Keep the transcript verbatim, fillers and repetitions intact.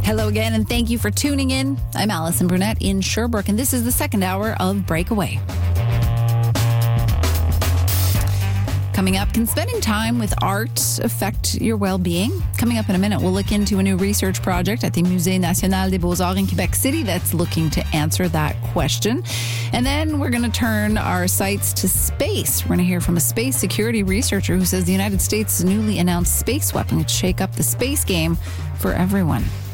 Hello again, and thank you for tuning in. I'm Allison Brunette in Sherbrooke, and this is the second hour of Breakaway. Coming up, can spending time with art affect your well-being? Coming up in a minute, we'll look into a new research project at the Musée National des Beaux-Arts in Quebec City that's looking to answer that question. And then we're going to turn our sights to space. We're going to hear from a space security researcher who says the United States' newly announced space weapon would shake up the space game for everyone.